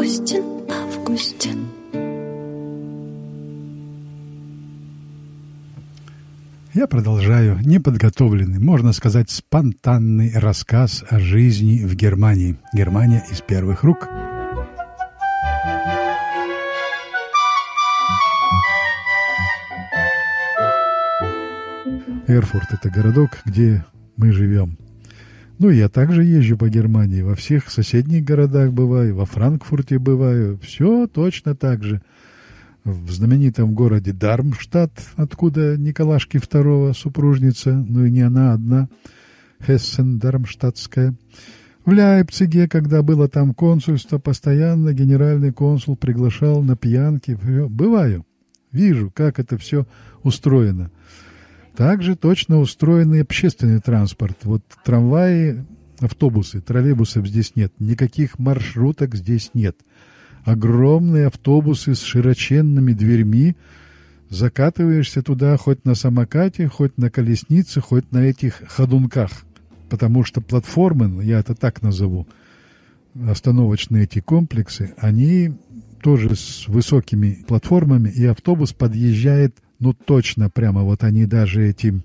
Августин, Августин. Я продолжаю неподготовленный, можно сказать, спонтанный рассказ о жизни в Германии. Германия из первых рук. Эрфурт – это городок, где мы живем. Ну, я также езжу по Германии, во всех соседних городах бываю, во Франкфурте бываю, все точно так же. В знаменитом городе Дармштадт, откуда Николашки II супружница, ну и не она одна, Хессен-Дармштадтская. В Лейпциге, когда было там консульство, постоянно генеральный консул приглашал на пьянки. Бываю, вижу, как это все устроено. Также точно устроен и общественный транспорт. Вот трамваи, автобусы, троллейбусов здесь нет, никаких маршруток здесь нет. Огромные автобусы с широченными дверьми. Закатываешься туда хоть на самокате, хоть на колеснице, хоть на этих ходунках. Потому что платформы, я это так назову, остановочные эти комплексы, они тоже с высокими платформами, и автобус подъезжает, ну точно прямо, вот они даже эти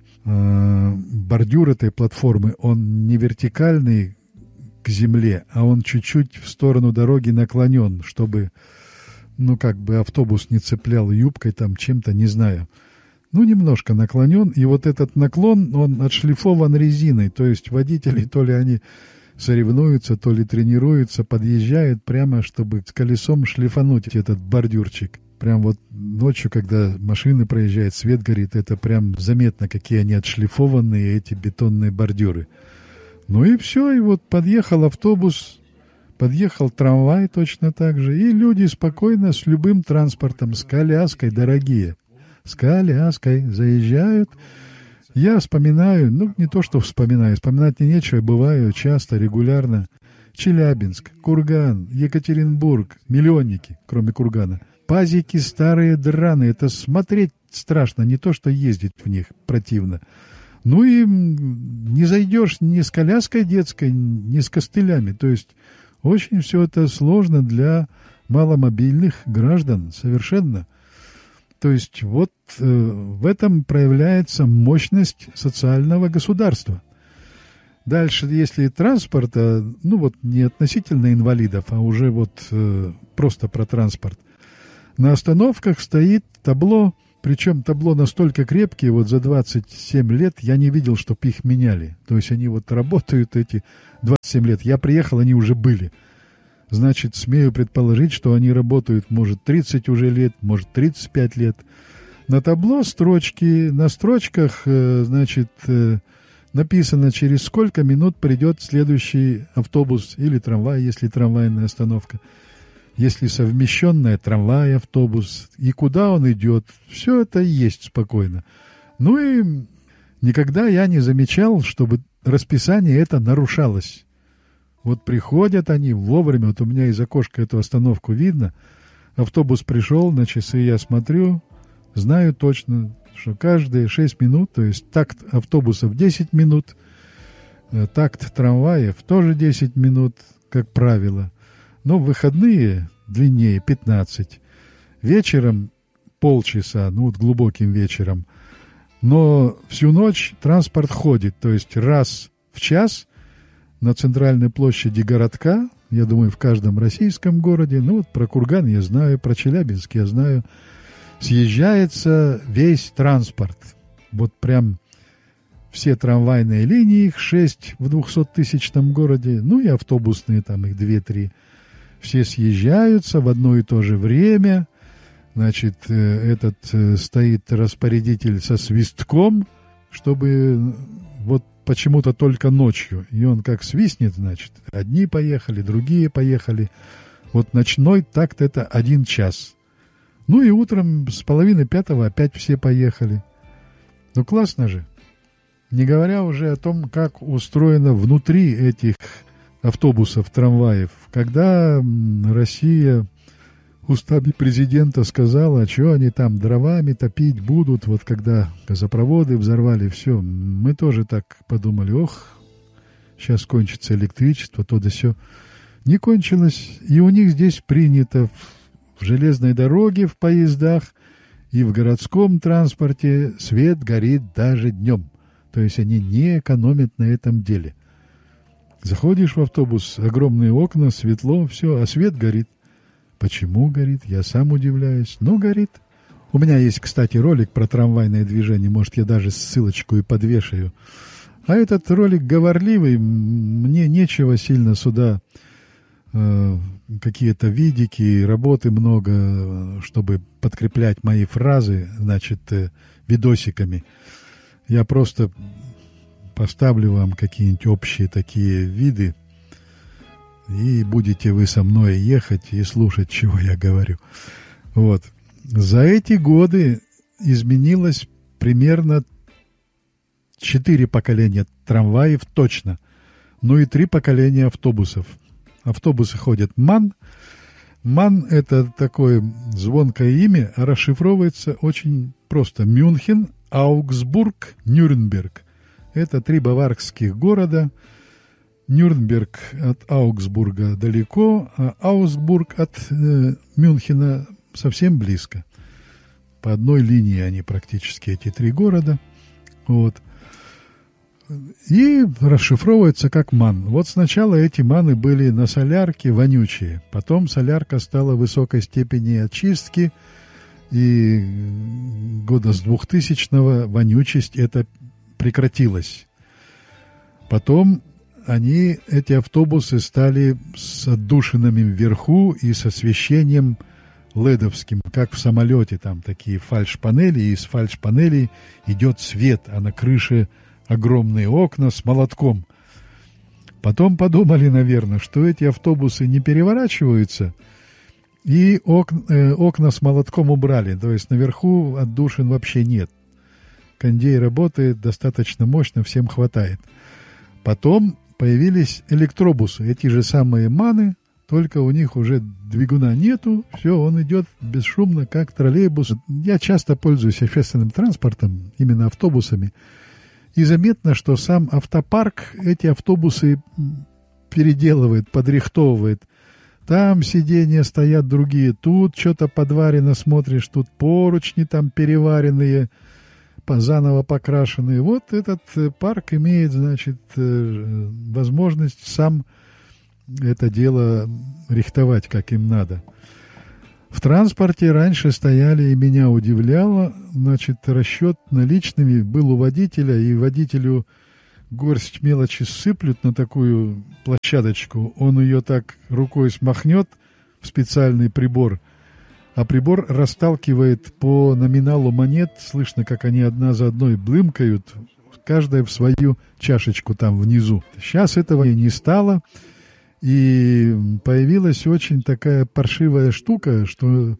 бордюр этой платформы, он не вертикальный к земле, а он чуть-чуть в сторону дороги наклонен, чтобы, ну, как бы автобус не цеплял юбкой там чем-то, не знаю. Ну, немножко наклонен, и вот этот наклон, он отшлифован резиной, то есть водители, то ли они соревнуются, то ли тренируются, подъезжают прямо, чтобы с колесом шлифануть этот бордюрчик. Прям вот ночью, когда машины проезжают, свет горит, это прям заметно, какие они отшлифованные, эти бетонные бордюры. Ну и все, и вот подъехал автобус, подъехал трамвай точно так же, и люди спокойно с любым транспортом, с коляской, дорогие, с коляской заезжают. Я вспоминаю, ну не то что вспоминаю, вспоминать мне нечего, бываю часто, регулярно. Челябинск, Курган, Екатеринбург, миллионники, кроме Кургана. Пазики старые драные, это смотреть страшно, не то что ездить в них противно. Ну и не зайдешь ни с коляской детской, ни с костылями. То есть очень все это сложно для маломобильных граждан, совершенно. То есть вот в этом проявляется мощность социального государства. Дальше, если транспорта, ну вот не относительно инвалидов, а уже вот просто про транспорт, на остановках стоит табло. Причем табло настолько крепкие, вот за 27 лет я не видел, чтоб их меняли. То есть они вот работают эти 27 лет. Я приехал, они уже были. Значит, смею предположить, что они работают, может, 30 уже лет, может, 35 лет. На табло строчки, на строчках, значит, написано, через сколько минут придет следующий автобус или трамвай, если трамвайная остановка. Если совмещенная трамвай, автобус, и куда он идет, все это есть спокойно. Ну и никогда я не замечал, чтобы расписание это нарушалось. Вот приходят они вовремя, вот у меня из окошка эту остановку видно, автобус пришел, на часы я смотрю, знаю точно, что каждые 6 минут, то есть такт автобусов 10 минут, такт трамваев тоже 10 минут, как правило. Но в выходные длиннее 15. Вечером полчаса, ну вот глубоким вечером. Но всю ночь транспорт ходит. То есть раз в час на центральной площади городка, я думаю, в каждом российском городе, ну вот про Курган я знаю, про Челябинск я знаю, съезжается весь транспорт. Вот прям все трамвайные линии, их 6 в 200-тысячном городе, ну и автобусные, там их 2-3. Все съезжаются в одно и то же время. Значит, этот стоит распорядитель со свистком, чтобы вот почему-то только ночью. И он как свистнет, значит, одни поехали, другие поехали. Вот ночной такт это 1 час. Ну и утром с 4:30 опять все поехали. Ну классно же. Не говоря уже о том, как устроено внутри этих автобусов, трамваев. Когда Россия устами президента сказала, что они там дровами топить будут, вот когда газопроводы взорвали, все, мы тоже так подумали, ох, сейчас кончится электричество, то да сё. не кончилось. И у них здесь принято в железной дороге, в поездах и в городском транспорте свет горит даже днем. То есть они не экономят на этом деле. Заходишь в автобус, огромные окна, светло, все, а свет горит. Почему горит? Я сам удивляюсь, но горит. У меня есть, кстати, ролик про трамвайное движение, может, я даже ссылочку и подвешаю. А этот ролик говорливый, мне нечего сильно сюда какие-то видики, работы много, чтобы подкреплять мои фразы, значит, видосиками. Я просто поставлю вам какие-нибудь общие такие виды, и будете вы со мной ехать и слушать, чего я говорю. Вот. За эти годы изменилось примерно 4 поколения трамваев точно, ну и 3 поколения автобусов. Автобусы ходят МАН. МАН – это такое звонкое имя, а расшифровывается очень просто. Мюнхен, Аугсбург, Нюрнберг. Это 3 баварских города. Нюрнберг от Аугсбурга далеко, а Аугсбург от Мюнхена совсем близко. По одной линии они практически, эти 3 города. Вот. И расшифровывается как МАН. Вот сначала эти МАНы были на солярке вонючие. Потом солярка стала высокой степени очистки. И года с 2000-го вонючесть это прекратилась. Потом эти автобусы стали с отдушинами вверху и с освещением ледовским, как в самолете. Там такие фальш-панели, и из фальш-панелей идет свет, а на крыше огромные окна с молотком. Потом подумали, наверное, что эти автобусы не переворачиваются, и окна с молотком убрали. То есть наверху отдушин вообще нет. Кондей работает достаточно мощно, всем хватает. Потом появились электробусы, эти же самые МАНы, только у них уже двигуна нету, все, он идет бесшумно, как троллейбус. Я часто пользуюсь общественным транспортом, именно автобусами, и заметно, что сам автопарк эти автобусы переделывает, подрихтовывает. Там сиденья стоят другие, тут что-то подварено, смотришь, тут поручни там переваренные, заново покрашенные. Вот этот парк имеет, значит, возможность сам это дело рихтовать, как им надо. В транспорте раньше стояли, и меня удивляло, значит, расчет наличными был у водителя, и водителю горсть мелочи сыплют на такую площадочку, он ее так рукой смахнет в специальный прибор, а прибор расталкивает по номиналу монет, слышно, как они одна за одной блымкают, каждая в свою чашечку там внизу. Сейчас этого и не стало. И появилась очень такая паршивая штука, что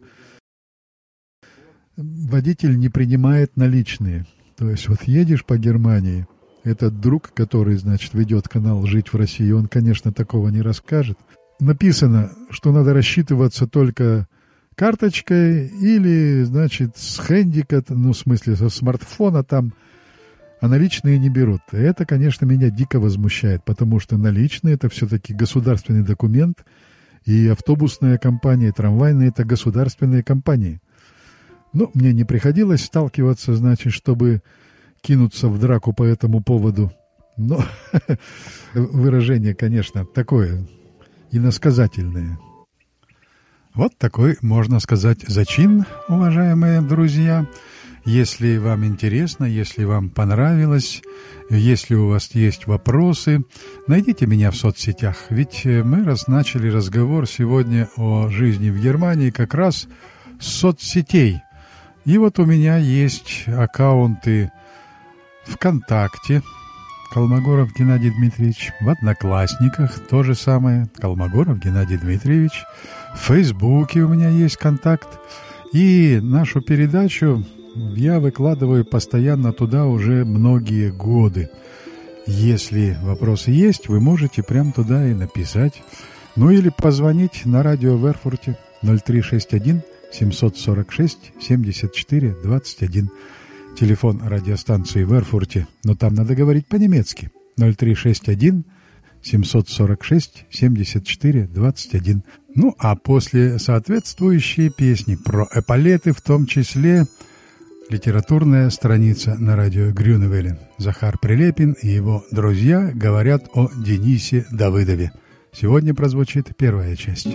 водитель не принимает наличные. То есть вот едешь по Германии, этот друг, который, значит, ведет канал «Жить в России», он, конечно, такого не расскажет. Написано, что надо рассчитываться только карточкой или, значит, с хэндика, ну, в смысле, со смартфона там, а наличные не берут. И это, конечно, меня дико возмущает, потому что наличные – это все-таки государственный документ, и автобусная компания, и трамвайная – это государственные компании. Но мне не приходилось сталкиваться, значит, чтобы кинуться в драку по этому поводу. Но выражение, конечно, такое иносказательное. Вот такой, можно сказать, зачин, уважаемые друзья. Если вам интересно, если вам понравилось, если у вас есть вопросы, найдите меня в соцсетях. Ведь мы начали разговор сегодня о жизни в Германии как раз с соцсетей. И вот у меня есть аккаунты ВКонтакте, Колмогоров Геннадий Дмитриевич, в Одноклассниках то же самое, Колмогоров Геннадий Дмитриевич, в Фейсбуке у меня есть контакт, и нашу передачу я выкладываю постоянно туда уже многие годы. Если вопросы есть, вы можете прямо туда и написать. Ну или позвонить на радио в Эрфурте 0361 746 74 21. Телефон радиостанции в Эрфурте, но там надо говорить по-немецки. 0361 746-74-21. Ну, а после соответствующие песни про эполеты, в том числе литературная страница на радио Грюневеле. Захар Прилепин и его друзья говорят о Денисе Давыдове. Сегодня прозвучит первая часть.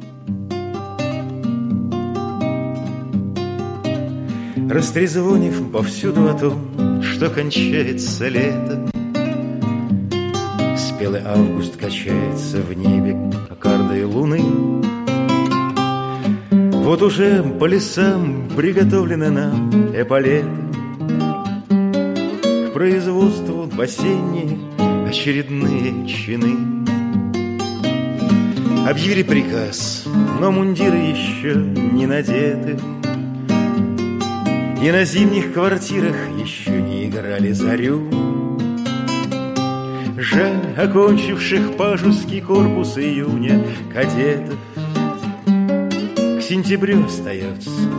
Растрезвонив повсюду о том, что кончается лето, спелый август качается в небе кокардой луны. Вот уже по лесам приготовлены нам эполеты к производству в осенние очередные чины. Объявили приказ, но мундиры еще не надеты, и на зимних квартирах еще не играли зарю. Жаль окончивших пажеский корпус июня кадетов. К сентябрю остается